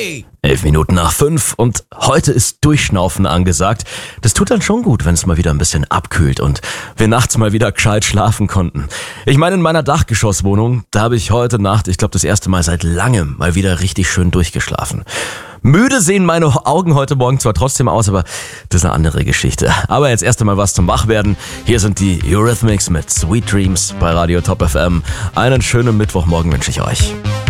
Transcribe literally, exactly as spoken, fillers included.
Elf Minuten nach fünf und heute ist Durchschnaufen angesagt. Das tut dann schon gut, wenn es mal wieder ein bisschen abkühlt und wir nachts mal wieder gescheit schlafen konnten. Ich meine, in meiner Dachgeschosswohnung, da habe ich heute Nacht, ich glaube das erste Mal seit langem, mal wieder richtig schön durchgeschlafen. Müde sehen meine Augen heute Morgen zwar trotzdem aus, aber das ist eine andere Geschichte. Aber jetzt erst einmal was zum Wachwerden. Hier sind die Eurythmics mit Sweet Dreams bei Radio Top F M. Einen schönen Mittwochmorgen wünsche ich euch.